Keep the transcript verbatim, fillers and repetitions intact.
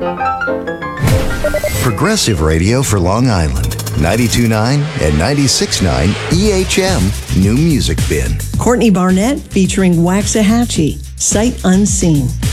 Progressive radio for Long Island. ninety-two point nine and ninety-six point nine E H M New Music Bin. Courtney Barnett featuring Waxahachie, Sight Unseen.